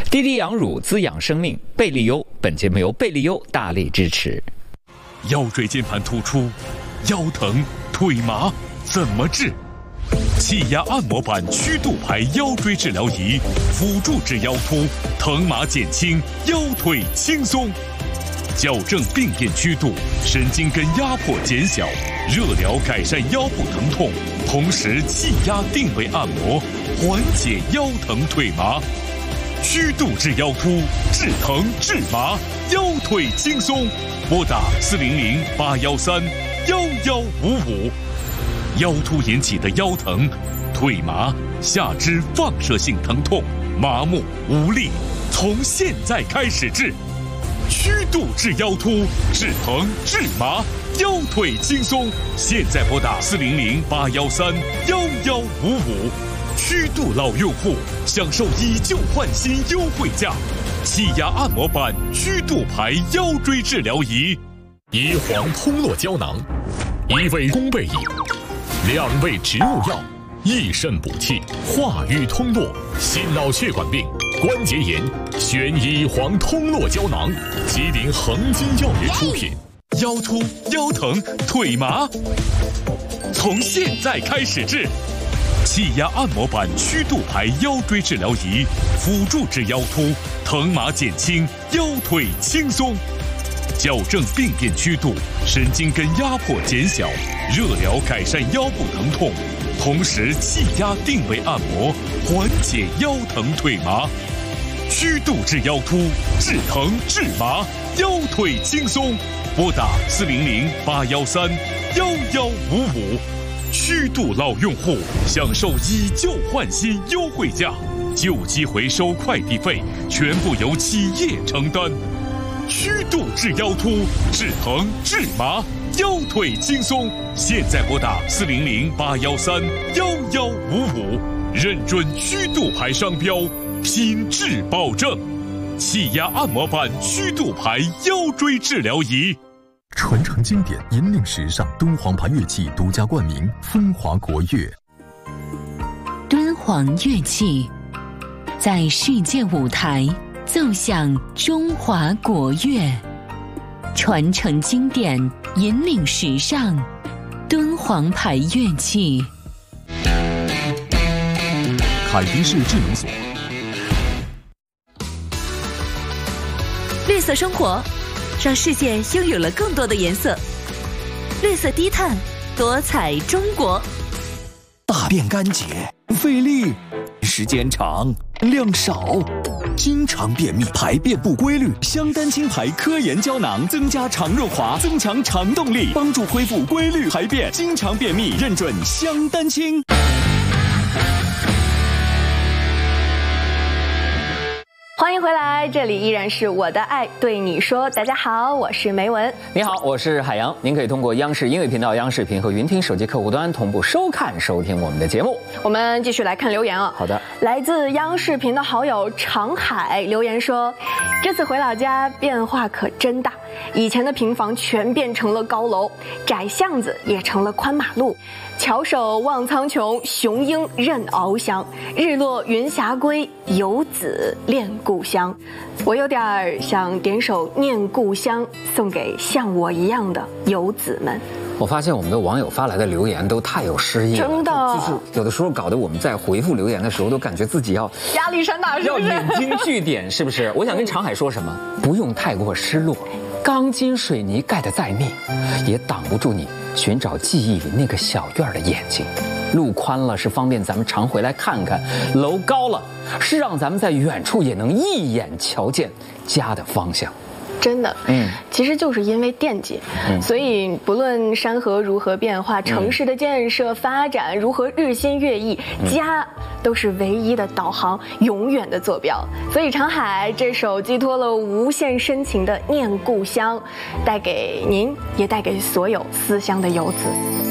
滴滴羊乳滋养生命，贝利优。本节目由贝利优大力支持。 腰椎间盘突出、腰疼、腿麻怎么治？气压按摩板曲度牌腰椎治疗仪，辅助治腰突，疼麻减轻，腰腿轻松。矫正病变曲度，神经根压迫减小，热疗改善腰部疼痛，同时气压定位按摩，缓解腰疼腿麻。曲度治腰突，治疼治麻，腰腿轻松。拨打400-813-1155。腰突引起的腰疼、腿麻、下肢放射性疼痛、麻木无力，从现在开始治。曲度治腰突，治疼治麻，腰腿轻松。现在拨打400-813-1155。曲度老用户享受以旧换新优惠价，气压按摩板曲度牌腰椎治疗仪。 乙黄通络胶囊，1味宫贝饮，2味植物药，益肾补气，化瘀通络，心脑血管病、关节炎，选乙黄通络胶囊，吉林恒金药业出品。 腰突、腰疼、腿麻，从现在开始治。气压按摩板曲度牌腰椎治疗仪，辅助治腰突，疼麻减轻，腰腿轻松。矫正病变曲度，神经根压迫减小，热疗改善腰部疼痛，同时气压定位按摩，缓解腰疼腿麻。曲度治腰突，治疼治麻，腰腿轻松。拨打400-813-1155。曲度老用户享受以旧换新优惠价，旧机回收快递费全部由企业承担。曲度治腰突，治疼治麻，腰腿轻松。现在拨打400-813-1155，认准曲度牌商标，品质保证。气压按摩板曲度牌腰椎治疗仪。 传承经典，引领时尚，敦煌牌乐器独家冠名，风华国乐。 敦煌乐器在世界舞台奏响中华国乐，传承经典，引领时尚，敦煌牌乐器。 凯迪士智能锁。 绿色生活让世界拥有了更多的颜色，绿色低碳，多彩中国。 大便干结，费力，时间长，量少，经常便秘，排便不规律。香丹青牌科研胶囊增加肠润滑，增强肠动力，帮助恢复规律排便。经常便秘，认准香丹青。 欢迎回来，这里依然是我的爱对你说。大家好，我是梅文。 你好，我是海洋。您可以通过央视音乐频道、央视频和云听手机客户端同步收看、收听我们的节目。 我们继续来看留言啊。 好的， 来自央视频的好友长海留言说，这次回老家变化可真大，以前的平房全变成了高楼，窄巷子也成了宽马路。翘首望苍穹，雄鹰任翱翔，日落云霞归，游子恋故乡。我有点想点首念故乡，送给像我一样的游子们。 我发现我们的网友发来的留言都太有诗意了， 真的， 就是有的时候搞得我们在回复留言的时候都感觉自己要压力山大，是不是？ 要引经据典，是不是？我想跟长海说什么？不用太过失落，钢筋水泥盖得再密，也挡不住你寻找记忆里那个小院的眼睛。路宽了是方便咱们常回来看看，楼高了是让咱们在远处也能一眼瞧见家的方向。 真的，其实就是因为惦记，所以不论山河如何变化，城市的建设发展如何日新月异，家都是唯一的导航，永远的坐标。所以长海这首寄托了无限深情的念故乡，带给您，也带给所有思乡的游子。